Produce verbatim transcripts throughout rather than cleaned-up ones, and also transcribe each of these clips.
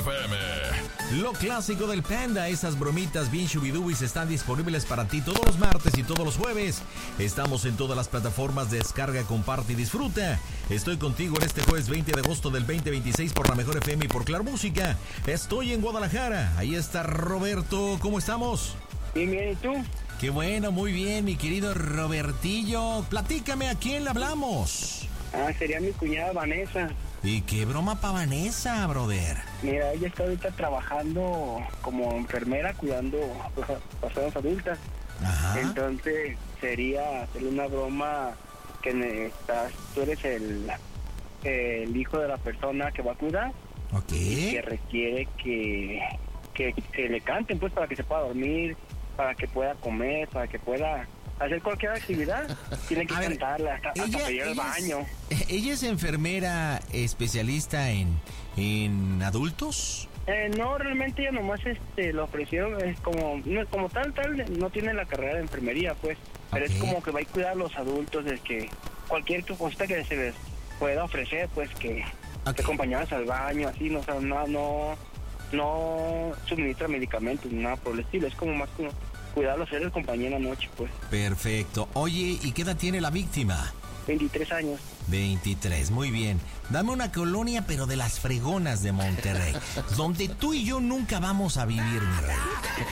F M. Lo clásico del Panda, esas bromitas bien shubidubis están disponibles para ti todos los martes y todos los jueves. Estamos en todas las plataformas de descarga, comparte y disfruta. Estoy contigo en este jueves veinte de agosto del veinte veintiséis por la Mejor F M y por Claro Música. Estoy en Guadalajara. Ahí está Roberto. ¿Cómo estamos? Bien, bien, ¿y tú? Qué bueno, muy bien, mi querido Robertillo. Platícame, ¿a quién le hablamos? Ah, sería mi cuñada Vanessa. ¿Y qué broma pa' Vanessa, brother? Mira, ella está ahorita trabajando como enfermera cuidando a personas adultas. Ajá. Entonces sería hacerle una broma que ne- estás, tú eres el, el hijo de la persona que va a cuidar. Ok. Y que requiere que, que, que le canten, pues, para que se pueda dormir, para que pueda comer, para que pueda hacer cualquier actividad. Tiene que A ver, cantarle hasta, hasta ella, pedir al ella baño. Es, ella es enfermera especialista en, en adultos. Eh, no, realmente ella nomás este, lo ofrecieron, es como, no, como tal, tal, no tiene la carrera de enfermería, pues, pero Ok. es como que va a cuidar a los adultos, de que cualquier cosa que se les pueda ofrecer, pues, que Ok. te acompañadas al baño, así, no, o sea, no, no, no suministra medicamentos, ni nada por el estilo, es como más como cuidarlos, ser el compañero en la noche, pues. Perfecto. Oye, ¿y qué edad tiene la víctima? veintitrés años. veintitrés, muy bien. Dame una colonia, pero de las fregonas de Monterrey, donde tú y yo nunca vamos a vivir, mi rey.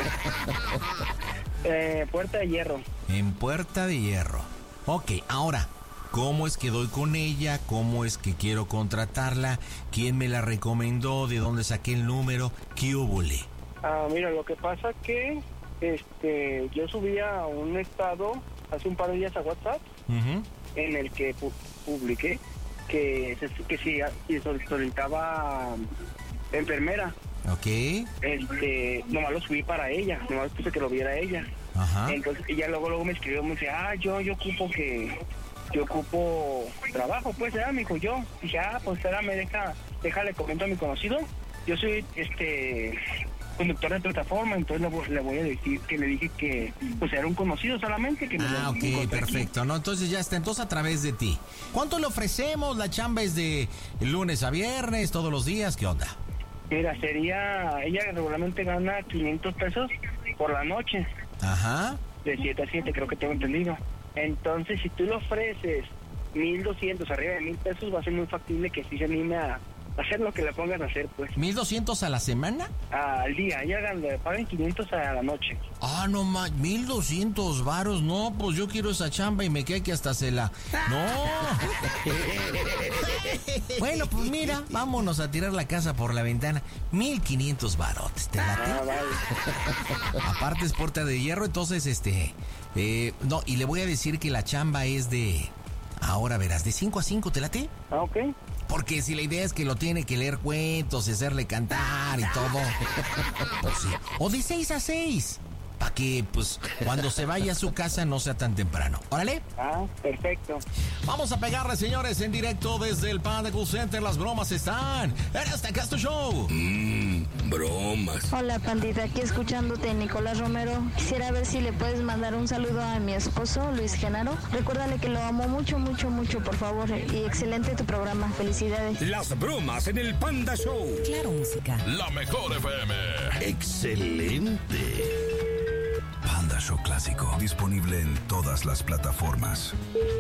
Eh, Puerta de Hierro. En Puerta de Hierro. Ok, ahora, ¿cómo es que doy con ella? ¿Cómo es que quiero contratarla? ¿Quién me la recomendó? ¿De dónde saqué el número? ¿Qué húbole? Ah, mira, lo que pasa que este, yo subía un estado hace un par de días a WhatsApp Ujú. en el que pu- publiqué que, se- que si, si solicitaba enfermera, Ok. este, nomás lo subí para ella, nomás puse que lo viera ella. Ajá. Entonces ella luego luego me escribió, me dice, ah, yo yo ocupo que, yo ocupo trabajo, pues, ya, me dijo yo. Dije, ah, pues espérame, deja, déjale, comento a mi conocido. Yo soy, este, conductor de plataforma, entonces le, voy- le voy a decir que le dije que, pues, era un conocido solamente. Que me Ah, lo ok, encontré aquí. perfecto. No, entonces ya está. Entonces a través de ti. ¿Cuánto le ofrecemos? La chamba es de lunes a viernes, todos los días. ¿Qué onda? Mira, sería, ella regularmente gana quinientos pesos por la noche, Ajá. de siete a siete, creo que tengo entendido. Entonces, si tú le ofreces mil doscientos, arriba de mil pesos, va a ser muy factible que sí se anime a hacer lo que le pongan a hacer, pues, ¿mil doscientos a la semana? al día. Ella gana- le pagan quinientos a la noche. Ah, no más, mil doscientos varos. No, pues yo quiero esa chamba y me queda que hasta se la... No. Bueno, pues mira, vámonos a tirar la casa por la ventana. Mil quinientos varotes, ¿te late? Ah, vale. Aparte es Puerta de Hierro, entonces, este... eh, no, y le voy a decir que la chamba es de... Ahora verás, de cinco a cinco, ¿te late? Ah, ok. Porque si la idea es que lo tiene que leer cuentos y hacerle cantar y todo, pues sí. O de seis a seis, para que, pues, cuando se vaya a su casa no sea tan temprano. Órale. Ah, perfecto. Vamos a pegarle, señores, en directo desde el Panda Cool Center. Las bromas están en este Casto Show. Mmm, bromas. Hola pandita, aquí escuchándote, Nicolás Romero. Quisiera ver si le puedes mandar un saludo a mi esposo, Luis Genaro. Recuérdale que lo amo mucho, mucho, mucho, por favor. Y excelente tu programa, felicidades. Las bromas en el Panda Show. Claro Música. La Mejor F M. Excelente. Panda Show Clásico. Disponible en todas las plataformas.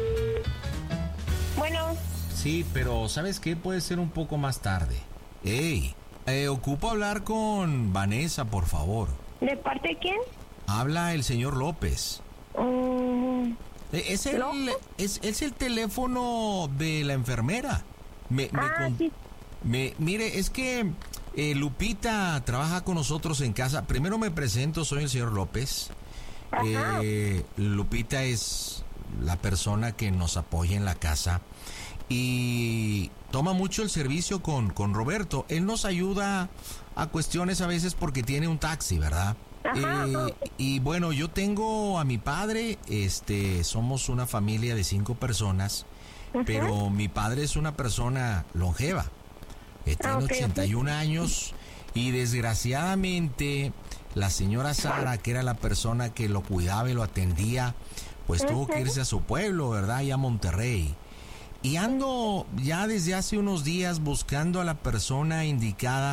Bueno, Sí, pero ¿sabes qué? Puede ser un poco más tarde. Ey, eh, ocupo hablar con Vanessa, por favor. ¿de parte de quién? Habla el señor López. Mm, Eh, Es el, ¿López? es, es el teléfono de la enfermera. Me, me ah, con- sí. me- mire, es que eh, Lupita trabaja con nosotros en casa. Primero me presento, soy el señor López. Ajá. Eh, Lupita es la persona que nos apoya en la casa y toma mucho el servicio con, con Roberto. Él nos ayuda a cuestiones a veces porque tiene un taxi, ¿verdad? Ajá, Eh, ajá. y bueno, yo tengo a mi padre, este, somos una familia de cinco personas, pero mi padre es una persona longeva, eh, tiene Ah, ok, ochenta y un años y desgraciadamente la señora Sara, que era la persona que lo cuidaba y lo atendía, pues tuvo que irse a su pueblo, ¿verdad? Y a Monterrey. Y ando ya desde hace unos días buscando a la persona indicada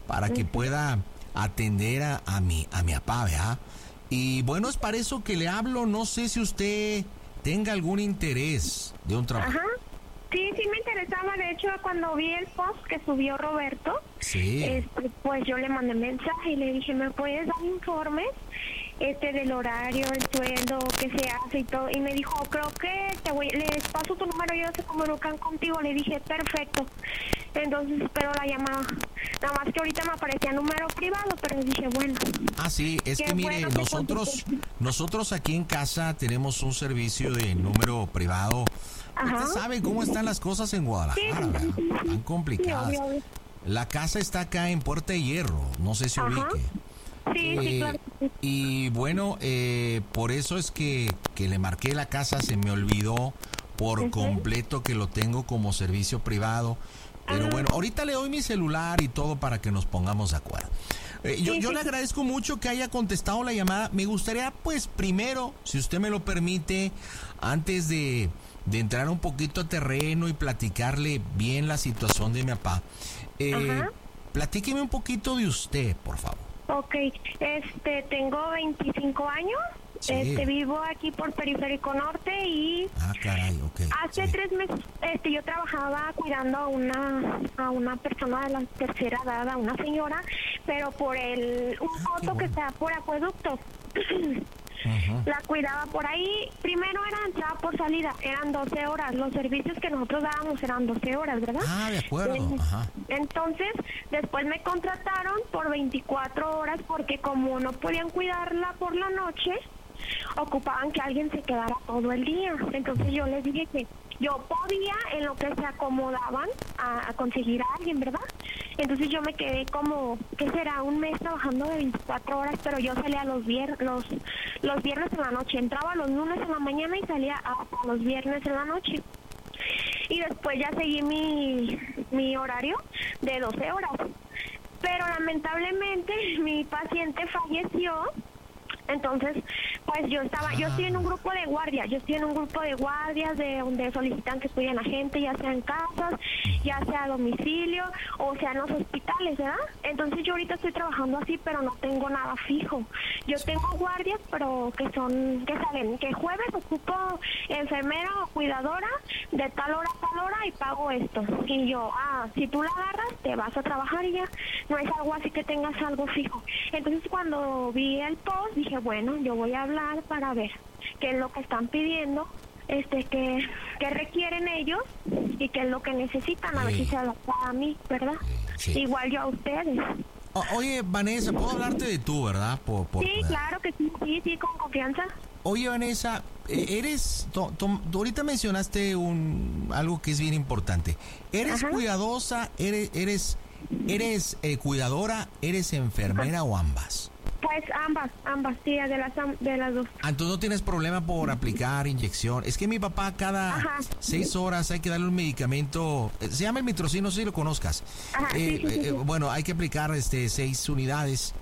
para que pueda atender a, a mi a mi papá, ¿verdad? Y bueno, es para eso que le hablo. No sé si usted tenga algún interés de un trabajo. Ajá. Sí, sí me interesaba. De hecho, cuando vi el post que subió Roberto, Sí. este, pues yo le mandé mensaje y le dije, ¿me puedes dar informes este del horario, el sueldo, qué se hace y todo? Y me dijo, creo que te voy, les paso tu número, ellos se comunican contigo. Le dije, perfecto. Entonces espero la llamada. Nada más que ahorita me aparecía número privado, pero dije, bueno. Ah, sí, es Qué que mire, bueno que nosotros contesté. nosotros aquí en casa tenemos un servicio de número privado. Ajá. Usted sabe cómo están las cosas en Guadalajara, Sí, sí, ¿verdad? sí, sí. Tan complicadas. Sí, obvio, obvio. La casa está acá en Puerta de Hierro, no sé si Ajá. ubique. Sí, sí, Eh, claro. que sí. Y bueno, eh, por eso es que, que le marqué la casa, se me olvidó por Ujú. completo que lo tengo como servicio privado. Pero Ah. bueno, ahorita le doy mi celular y todo para que nos pongamos de acuerdo. Eh, yo Sí, yo sí, le sí. agradezco mucho que haya contestado la llamada. Me gustaría, pues, primero, si usted me lo permite, antes de, de entrar un poquito a terreno y platicarle bien la situación de mi papá, eh, Ajá. platíqueme un poquito de usted, por favor. Ok, este, tengo veinticinco años, Sí. este, vivo aquí por Periférico Norte y Ah, caray, ok. hace sí. tres meses, este, yo trabajaba cuidando a una, a una persona de la tercera edad, a una señora, pero por el, un Ah, qué coto que bueno. está por acueducto. Ujú. La cuidaba por ahí. Primero era entrada por salida, eran doce horas. Los servicios que nosotros dábamos eran doce horas, ¿verdad? Ah, de acuerdo. En- Ajá. Entonces, después me contrataron por veinticuatro horas porque como no podían cuidarla por la noche, ocupaban que alguien se quedara todo el día. Entonces yo les dije que yo podía, en lo que se acomodaban, a, a conseguir a alguien, ¿verdad? Entonces yo me quedé como, ¿qué será? Un mes trabajando de veinticuatro horas, pero yo salía los, vier los, los viernes en la noche. Entraba los lunes en la mañana y salía hasta los viernes en la noche. Y después ya seguí mi, mi horario de doce horas. Pero lamentablemente mi paciente falleció. Entonces, pues yo estaba, yo estoy en un grupo de guardias, yo estoy en un grupo de guardias de donde solicitan que cuiden a gente, ya sea en casas, ya sea a domicilio, o sea en los hospitales, ¿verdad? Entonces yo ahorita estoy trabajando así, pero no tengo nada fijo. Yo tengo guardias, pero que son, que salen, que jueves ocupo enfermera o cuidadora de tal hora a tal hora y pago esto. Y yo, ah, si tú la agarras, te vas a trabajar y ya, no es algo así que tengas algo fijo. Entonces cuando vi el post, dije, bueno, yo voy a hablar para ver qué es lo que están pidiendo, este, que, que requieren ellos y qué es lo que necesitan, a ver Sí. si se adapta a mí, ¿verdad? Sí. Igual yo a ustedes. O- oye, Vanessa, ¿puedo hablarte de tú, verdad? Por, por- Sí, claro que sí, sí, sí, con confianza. Oye, Vanessa, eh, eres, to- to- tú ahorita mencionaste un algo que es bien importante. ¿Eres Ajá. cuidadosa, eres, eres, eres eh, cuidadora, eres enfermera o ambas? Pues ambas, ambas, sí, de las, am- de las dos. Ah, entonces no tienes problema por aplicar inyección. Es que mi papá cada Ajá. seis horas hay que darle un medicamento, eh, se llama el mitrocin, no sé si lo conozcas. Ajá, sí, Eh, sí, sí, eh, sí. Bueno, hay que aplicar este seis unidades.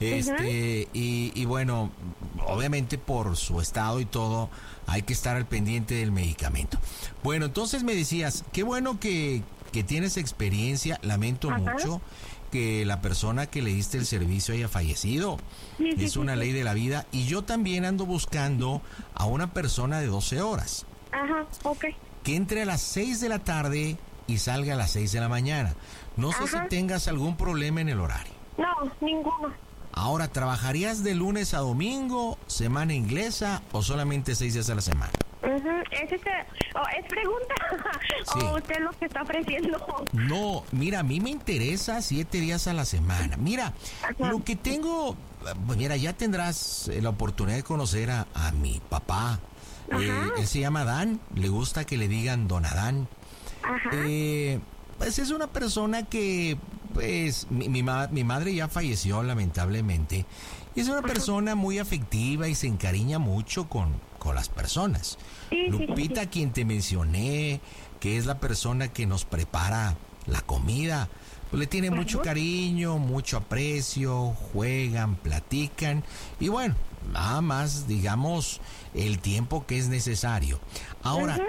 Este, y, y bueno, obviamente por su estado y todo, hay que estar al pendiente del medicamento. Bueno, entonces me decías, qué bueno que, que tienes experiencia, lamento Ajá. mucho que la persona que le diste el servicio haya fallecido. Sí, sí, Es sí, una sí. ley de la vida. Y yo también ando buscando a una persona de doce horas Ajá, ok. que entre a las seis de la tarde y salga a las seis de la mañana. No sé Ajá. si tengas algún problema en el horario. No, ninguno. Ahora, ¿trabajarías de lunes a domingo, semana inglesa o solamente seis días a la semana? Ujú, ¿Es, este, oh, ¿Es pregunta? Sí. ¿O usted lo que está ofreciendo? No, mira, a mí me interesa siete días a la semana. Mira, Ajá. lo que tengo, pues mira, ya tendrás eh, la oportunidad de conocer a, a mi papá. Eh, Ajá. él se llama Adán, le gusta que le digan Don Adán. Ajá. Eh, pues es una persona que, pues, mi, mi, ma- mi madre ya falleció lamentablemente. Y es una persona muy afectiva y se encariña mucho con, con las personas. Sí, sí, sí, Lupita, sí. quien te mencioné, que es la persona que nos prepara la comida, pues le tiene mucho cariño, mucho aprecio, juegan, platican y bueno, nada más, digamos, el tiempo que es necesario. Ahora, Ujú.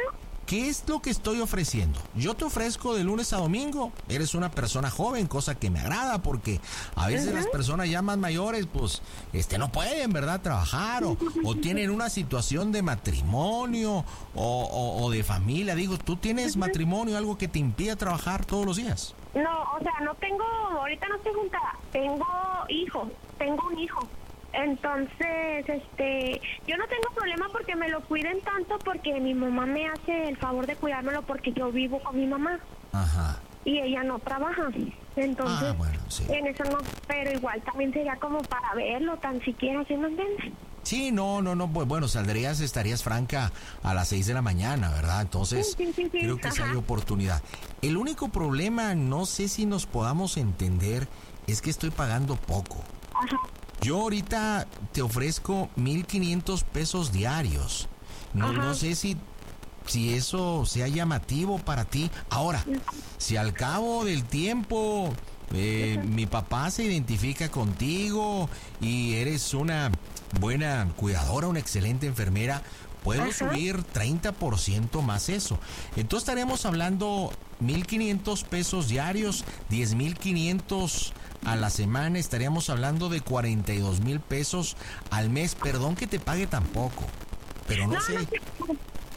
¿qué es lo que estoy ofreciendo? Yo te ofrezco de lunes a domingo. Eres una persona joven, cosa que me agrada, porque a veces uh-huh. las personas ya más mayores, pues, este, no pueden, ¿verdad?, trabajar, o, o tienen una situación de matrimonio, o, o, o de familia. Digo, ¿tú tienes uh-huh. matrimonio, algo que te impida trabajar todos los días? No, o sea, no tengo, ahorita no estoy juntada, tengo hijo, tengo un hijo. Entonces, este, yo no tengo problema porque me lo cuiden tanto, porque mi mamá me hace el favor de cuidármelo porque yo vivo con mi mamá. Ajá. Y ella no trabaja. Entonces, ah, bueno, sí. en eso no, pero igual también sería como para verlo, tan siquiera, ¿sí me entiendes? Sí, no, no, no, pues bueno, saldrías, estarías franca a las seis de la mañana, ¿verdad? Entonces, sí, sí, sí, sí. creo que sí hay oportunidad. El único problema, no sé si nos podamos entender, es que estoy pagando poco. Ajá. Yo ahorita te ofrezco mil quinientos pesos diarios. No, no sé si, si eso sea llamativo para ti. Ahora, si al cabo del tiempo eh, mi papá se identifica contigo y eres una buena cuidadora, una excelente enfermera, puedo Ajá. subir treinta por ciento más eso. Entonces estaremos hablando mil quinientos pesos diarios, diez mil quinientos a la semana, estaríamos hablando de cuarenta y dos mil pesos al mes. Perdón que te pague tan poco, pero no, no sé. No.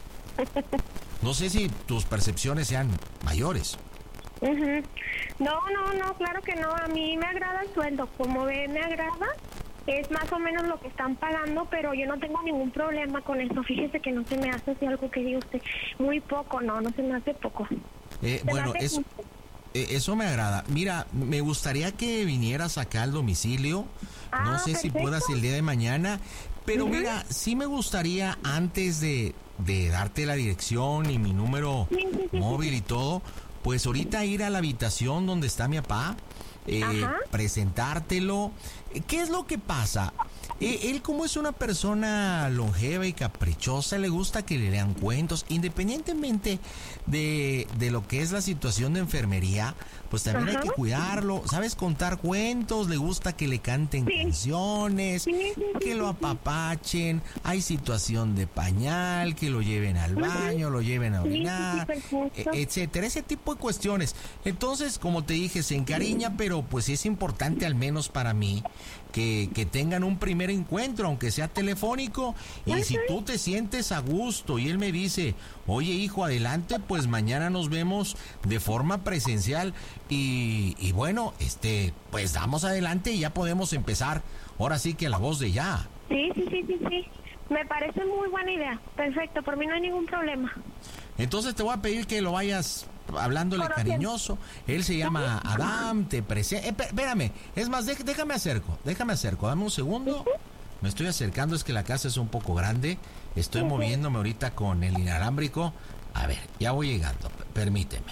no sé si tus percepciones sean mayores. Uh-huh. No, no, no, claro que no. A mí me agrada el sueldo. Como ve, me agrada. Es más o menos lo que están pagando, pero yo no tengo ningún problema con eso. Fíjese que no se me hace así algo que diga usted muy poco, no, no se me hace poco. Eh, bueno, eso, eh, eso me agrada. Mira, me gustaría que vinieras acá al domicilio. Ah, no sé perfecto. Si puedas el día de mañana, pero uh-huh. mira, sí me gustaría antes de, de darte la dirección y mi número sí, sí, sí, móvil sí. y todo, pues ahorita ir a la habitación donde está mi papá. Eh, presentártelo. ¿Qué es lo que pasa? Eh, él, como es una persona longeva y caprichosa, le gusta que le lean cuentos, independientemente de, de lo que es la situación de enfermería, pues también Ajá. hay que cuidarlo. ¿Sabes contar cuentos? Le gusta que le canten sí. canciones, sí, sí, sí, que lo apapachen. Hay situación de pañal, que lo lleven al baño, lo lleven a orinar, sí, sí, etcétera. Ese tipo de cuestiones. Entonces, como te dije, se encariña, pero pues es importante, al menos para mí, que, que tengan un primer encuentro, aunque sea telefónico. Y si tú te sientes a gusto y él me dice, oye hijo, adelante, pues mañana nos vemos de forma presencial. Y, y bueno, este, pues damos adelante y ya podemos empezar. Ahora sí que a la voz de ya. Sí, sí, sí, sí, sí. Me parece muy buena idea. Perfecto, por mí no hay ningún problema. Entonces te voy a pedir que lo vayas hablándole cariñoso. Él se llama Adam, te presenta. Eh, espérame, es más, dé, déjame acerco, déjame acerco, dame un segundo. Me estoy acercando, es que la casa es un poco grande. Estoy uh-huh. moviéndome ahorita con el inalámbrico. A ver, ya voy llegando, p- permíteme.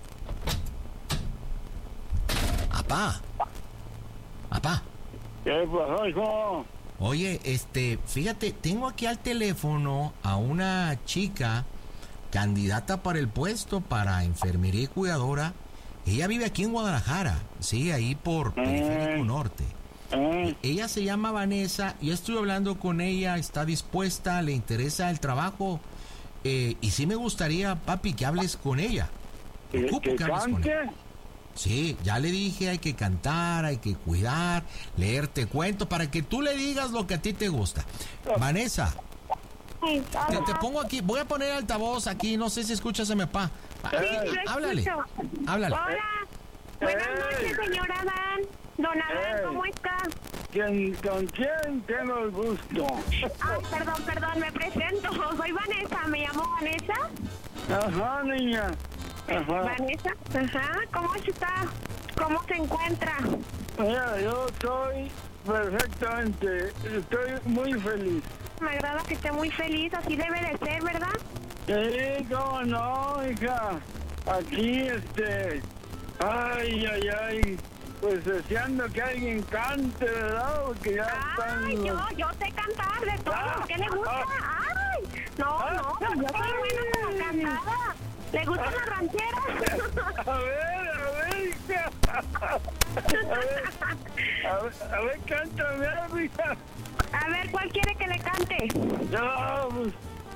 Apá. Apá. ¿Qué pasó, hijo? Oye, este, fíjate, tengo aquí al teléfono a una chica candidata para el puesto para enfermería y cuidadora. Ella vive aquí en Guadalajara, sí, ahí por Periférico Norte. Eh. Ella se llama Vanessa, y estoy hablando con ella, está dispuesta, le interesa el trabajo, eh, y sí me gustaría, papi, que hables con ella. ¿Que, Ocupo que, que hables con ella. Sí, ya le dije, hay que cantar, hay que cuidar, leerte cuentos, para que tú le digas lo que a ti te gusta. Oh. Vanessa, sí, te, te pongo aquí, voy a poner altavoz aquí, no sé si escuchas a mi papá. Sí, lo háblale, escucho. háblale. Hola, buenas noches, señor Adán. Don Adán, Hey. ¿cómo está? ¿Quién, ¿Con quién tengo el gusto? Ay, perdón, perdón, me presento. Soy Vanessa, me llamo Vanessa. Ajá, niña. Ajá. Vanessa, ajá, ¿cómo está? ¿Cómo se encuentra? Mira, yo estoy perfectamente, estoy muy feliz. Me agrada que esté muy feliz, así debe de ser, ¿verdad? Sí, cómo no, hija. Aquí, este... Ay, ay, ay... Pues deseando que alguien cante, ¿verdad? Porque ya Ay, están... yo, yo sé cantar de todo. Ah, ¿Qué le gusta? ah, Ay, no, ah, no, yo soy buena para cantada. ¿Le gustan las rancheras? A ver, a ver, hija. A ver, a ver, a ver, cántame algo, hija. A ver, ¿cuál quiere que le cante? No, pues,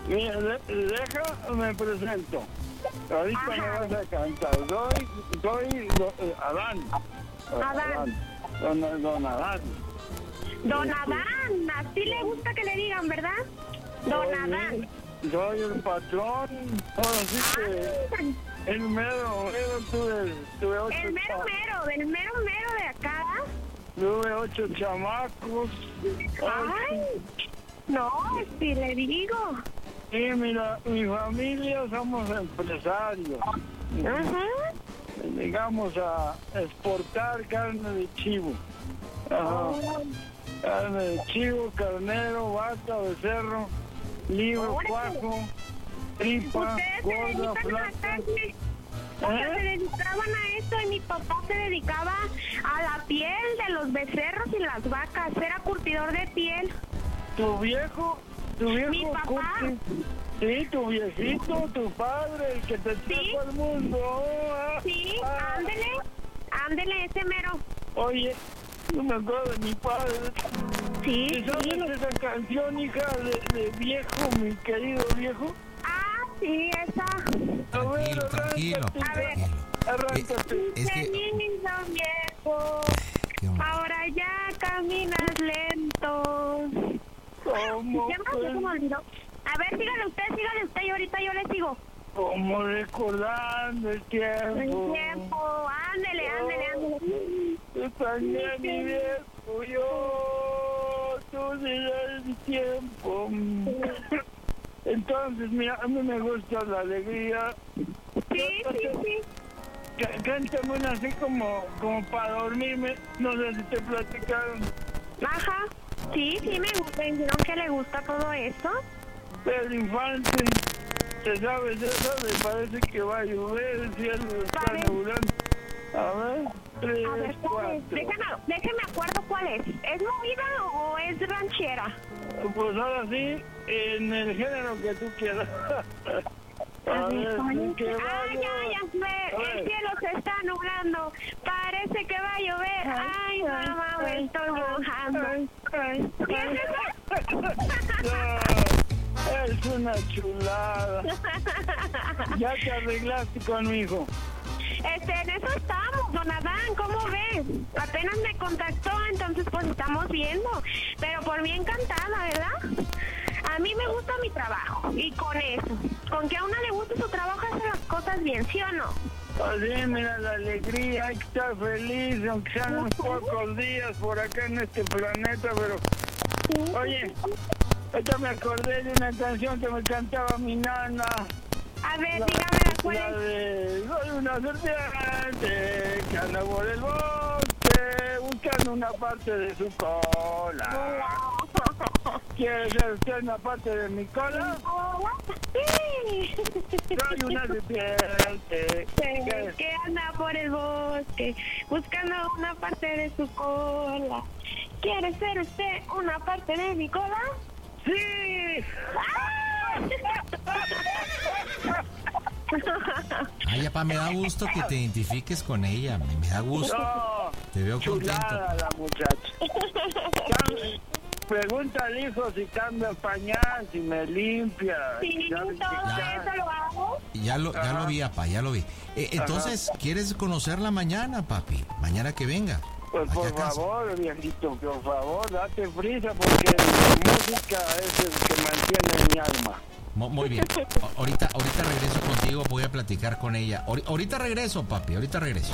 Mira, de- deja, me presento. Ahorita Ajá. me vas a cantar. Soy, soy do- eh, Adán. Adán. Don, don Adán. Don Adán, así le gusta que le digan, ¿verdad? Don Soy- Adán. Soy el patrón. Ahora sí que el mero, mero, tuve, tuve ocho El mero cha- mero, del mero mero de acá. Tuve ocho chamacos. Ay, no, si le digo. Sí, mira, mi familia somos empresarios. Ajá. Digamos a exportar carne de chivo. Ajá. Carne de chivo, carnero, vaca, becerro, libro, Órale. cuajo, tripa, Ustedes se gorda, dedican a la plata. carne. O sea, se dedicaban a eso y mi papá se dedicaba a la piel de los becerros y las vacas. Era curtidor de piel. Tu viejo, tu viejo Mi papá. curti- sí, tu viejito, tu padre, el que te Sí. trajo al mundo. Ah, Sí, ah. ándele, ándele ese mero. Oye, no me acuerdo de mi padre. Sí, ¿Y sabes sí. esa canción, hija, de, de viejo, mi querido viejo? Ah, sí, esa. A ver, Tranquilo, tranquilo. arráncate, A ver. Tranquilo. arráncate. Es que- Bienvenido, viejo. Qué hombre. Ahora ya caminas lento. ¿Cómo, Ya me, ya se me olvidó. A ver, sígale usted, sígale usted y ahorita yo le sigo. como recordando el tiempo? El tiempo, ándele, ándele, ándele. Tú también, mi viejo, yo, tú serás mi tiempo. Entonces, mira, a mí me gusta la alegría. Sí, sí, sí. C- Cántame una así como, como para dormirme. No sé si te platicaron. Ajá. Sí, sí, me gusta. Me dijeron que le gusta todo eso. Pedro Infante, ¿te sabes eso? Me parece que va a llover, el cielo está Vale. nublando. A ver, tres, A ver, ¿cuál es? cuatro. Déjame, déjeme acuerdo cuál es. ¿Es movida o es ranchera? Pues ahora sí, en el género que tú quieras. A ver, sí que va a Ah, ya, ya llover. sé. A ver. El cielo se está nublando. Parece que va a llover. Ay, mamá, me estoy mojando. ¿Qué es eso? No, es una chulada. Ya te arreglaste con mi hijo. Este, en eso estamos, don Adán, ¿cómo ves? Apenas me contactó, entonces pues estamos viendo. Pero por mí encantada, ¿verdad? A mí me gusta mi trabajo, y con eso. Con que a una le guste su trabajo, hace las cosas bien, ¿sí o no? Así, mira la alegría, hay que estar feliz, aunque sean unos pocos días por acá en este planeta, pero... Oye, ahorita me acordé de una canción que me cantaba mi nana. A ver, La, dígame cuál la es. de soy una serpiente que anda por el bosque buscando una parte de su cola. ¿Quiere ser usted una parte de mi cola? Sí. Soy una serpiente que... Que anda por el bosque buscando una parte de su cola. ¿Quiere ser usted una parte de mi cola? ¡Sí! Ay, papá, me da gusto que te identifiques con ella. Me, me da gusto. No, Te veo contento. chulada la muchacha. Cam- Pregunta al hijo si cambia pañal, si me limpia. Sí, ¿sabes todo qué tal? eso lo hago. Ya lo, ya lo vi, papá, ya lo vi. Eh, entonces, ¿quieres conocerla mañana, papi? Mañana que venga. Pues Aquí por a casa. favor, viejito, por favor, date prisa porque la música es el que mantiene mi alma. Mo- Muy bien. A- Ahorita, ahorita regreso contigo, voy a platicar con ella. Ahori- Ahorita regreso, papi, ahorita regreso.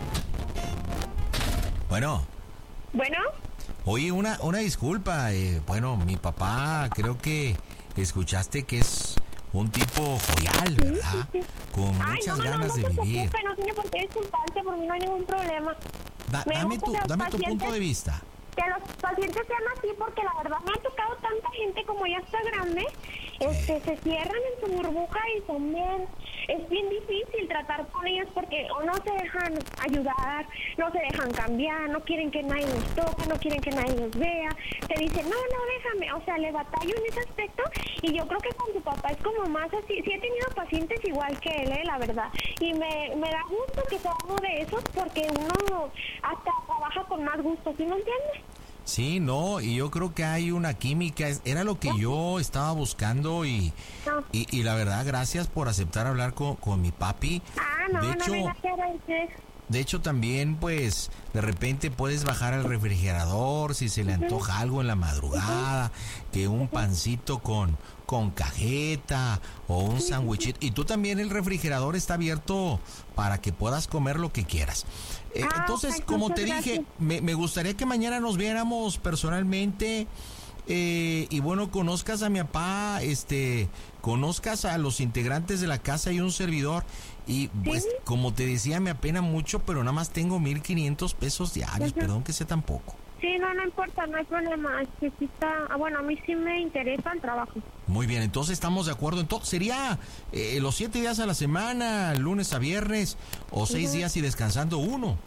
Bueno, Bueno, oye, una, una disculpa. eh, bueno, mi papá, creo que escuchaste que es un tipo jovial, ¿verdad? Con ay, muchas no, no, ganas no de se vivir. preocupe, no tiene por qué disculparse, por mí no hay ningún problema. Da- Me dame gusta tu, que los dame tu punto pacientes- de vista. Que los pacientes sean así, porque la verdad me ha tocado tanta gente como ya está grande, este, se cierran en su burbuja y son bien, es bien difícil tratar con ellos porque o no se dejan ayudar, no se dejan cambiar, no quieren que nadie los toque, no quieren que nadie los vea, te dicen, no, no, déjame, o sea, le batallo en ese aspecto y yo creo que con tu papá es como más así, sí he tenido pacientes igual que él, eh, la verdad, y me, me da gusto que sea uno de esos porque uno hasta trabaja con más gusto, ¿sí me entiendes? Sí, no, y yo creo que hay una química, es- era lo que yo estaba buscando y, y, y la verdad, gracias por aceptar hablar con, con mi papi. Ah, no, de no hecho, me da que agradecer. de hecho también pues de repente puedes bajar al refrigerador si se le antoja algo en la madrugada, que un pancito con, con cajeta o un sándwichito. Y tú también el refrigerador está abierto para que puedas comer lo que quieras. Eh, Ah, entonces, ok, como muchas te dije, gracias. me, me gustaría que mañana nos viéramos personalmente eh, y bueno, conozcas a mi papá, este, conozcas a los integrantes de la casa y un servidor. Y pues, como te decía, me apena mucho, pero nada más tengo mil quinientos pesos diarios, Ujú. perdón que sea tan poco. Sí, no, no importa, no hay problema. Es que sí está... ah, bueno, a mí sí me interesa el trabajo. Muy bien, entonces estamos de acuerdo. Entonces, ¿sería eh, los siete días a la semana, lunes a viernes, o seis Ujú. días y descansando uno?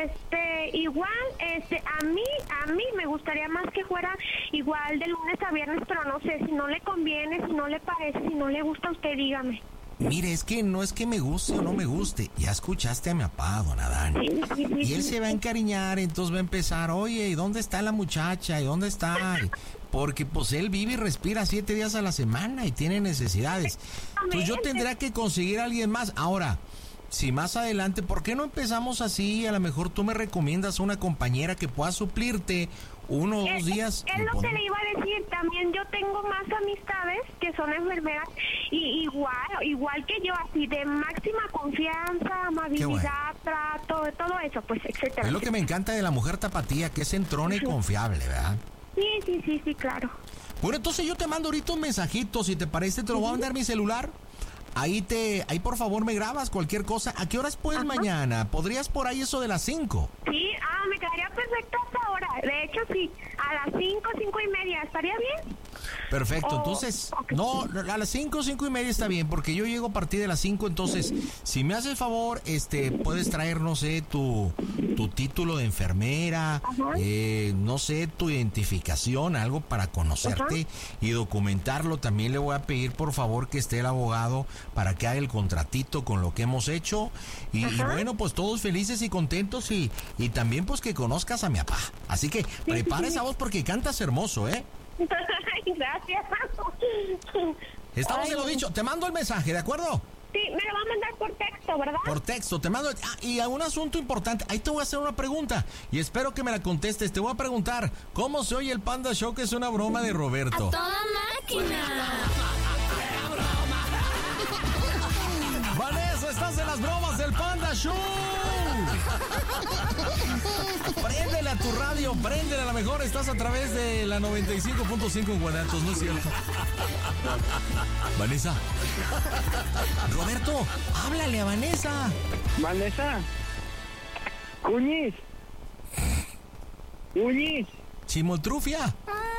Este, igual, este, a mí, a mí me gustaría más que fuera igual de lunes a viernes, pero no sé, si no le conviene, si no le parece, si no le gusta a usted, dígame. Mire, es que no es que me guste o no me guste. Ya escuchaste a mi papá, don Adán. Sí, sí, sí, Y él sí. se va a encariñar, entonces va a empezar, oye, ¿y dónde está la muchacha? ¿Y dónde está? Porque pues él vive y respira siete días a la semana y tiene necesidades. Pues yo tendría que conseguir a alguien más. Ahora, si más adelante, ¿por qué no empezamos así? A lo mejor tú me recomiendas a una compañera que pueda suplirte uno o dos Es- días. Es Me lo pon- que le iba a decir, también yo tengo más amistades que son enfermeras y igual, igual que yo, así de máxima confianza, amabilidad, trato, todo eso, pues, etcétera. Es lo que me encanta de la mujer tapatía, que es entrona y confiable, ¿verdad? Sí, sí, sí, sí, claro. Bueno, entonces yo te mando ahorita un mensajito, si te parece, te lo voy a mandar mi celular. Ahí te, ahí por favor me grabas cualquier cosa. ¿A qué horas puedes mañana? ¿Podrías por ahí eso de las cinco? Sí, ah, me quedaría perfecto hasta ahora. De hecho, sí, a las cinco, cinco y media, ¿estaría bien? Perfecto, Oh, entonces, ok. no, a las cinco, cinco y media está bien, porque yo llego a partir de las cinco, entonces, si me haces favor, este, puedes traer, no sé, tu, tu título de enfermera, eh, no sé, tu identificación, algo para conocerte y documentarlo. También le voy a pedir, por favor, que esté el abogado para que haga el contratito con lo que hemos hecho. Y, y bueno, pues todos felices y contentos y, y también pues que conozcas a mi papá. Así que prepara esa voz porque cantas hermoso, ¿eh? Gracias. Estamos Ay, en lo dicho. Te mando el mensaje, ¿de acuerdo? Sí, me lo va a mandar por texto, ¿verdad? Por texto, te mando... Ah, y a un asunto importante, ahí te voy a hacer una pregunta y espero que me la contestes. Te voy a preguntar, ¿cómo se oye el Panda Show? Que es una broma de Roberto. ¡Toda máquina! Vanessa, estás en las bromas del Panda Show. Préndele a tu radio, préndele a la mejor. Estás a través de la noventa y cinco punto cinco en Guanatos, ¿no es cierto? Vanessa. Roberto, háblale a Vanessa. Vanessa. Cuñiz. Cuñiz. Chimoltrufia.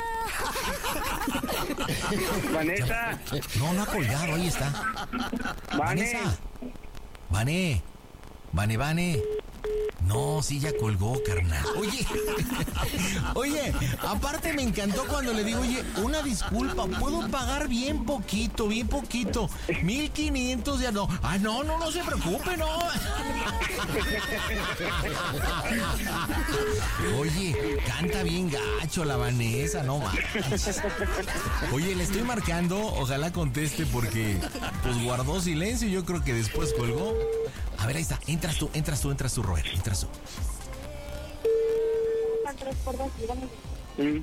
Vanessa. No, no ha colgado, ahí está. Vanessa. Vane. Vane, Vane. No, sí ya colgó, carnal. Oye, oye, aparte me encantó cuando le digo, oye, una disculpa, puedo pagar bien poquito, bien poquito, mil quinientos ya no. Ah, no, no, no se preocupe, no. Oye, canta bien gacho la Vanessa, no manches. Oye, le estoy marcando, ojalá conteste porque pues guardó silencio y yo creo que después colgó. A ver, ahí está, entras tú, entras tú, entras tú, Robert, entras tú. Mm.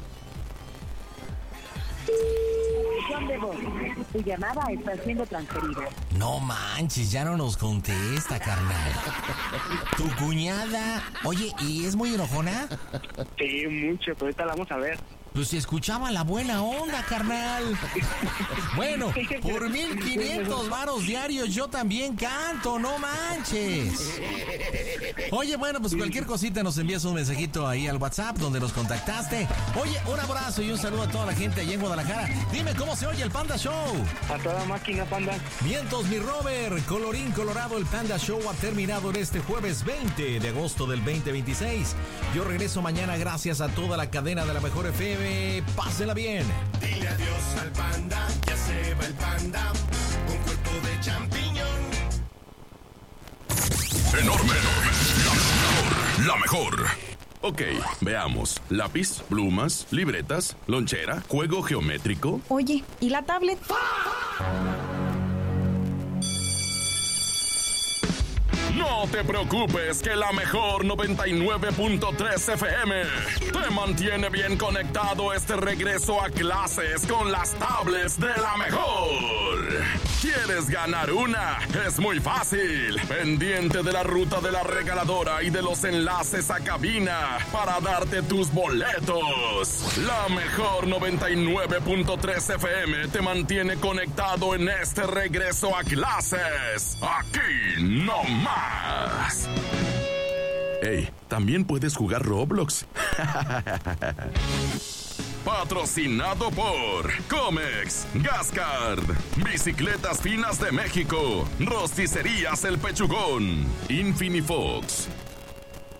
de voz. Tu llamada está siendo transferida. No manches, ya no nos contesta, carnal. Tu cuñada. Oye, ¿y es muy enojona? Sí, mucho, pero ahorita la vamos a ver. Pues si escuchaba la buena onda, carnal. Bueno, por mil quinientos varos diarios yo también canto, no manches. Oye, bueno, pues cualquier cosita nos envías un mensajito ahí al WhatsApp donde nos contactaste. Oye, un abrazo y un saludo a toda la gente allá en Guadalajara. Dime cómo se oye el Panda Show. A toda máquina, Panda. Mientos, mi Robert. Colorín colorado, el Panda Show ha terminado en este jueves veinte de agosto del veinte veintiséis. Yo regreso mañana gracias a toda la cadena de la Mejor F M. Pásela bien. Dile adiós al panda, ya se va el panda, con cuerpo de champiñón. Enorme, la mejor, la mejor. Ok, veamos. Lápiz, plumas, libretas, lonchera, juego geométrico. Oye, ¿y la tablet? No te preocupes, que la mejor noventa y nueve punto tres F M te mantiene bien conectado este regreso a clases con las tablets de la mejor. ¿Quieres ganar una? Es muy fácil. Pendiente de la ruta de la regaladora y de los enlaces a cabina para darte tus boletos. La mejor noventa y nueve punto tres F M te mantiene conectado en este regreso a clases. Aquí no más. Ey, también puedes jugar Roblox. Patrocinado por Comex, Gascard, Bicicletas Finas de México, Rosticerías El Pechugón, Infinifox,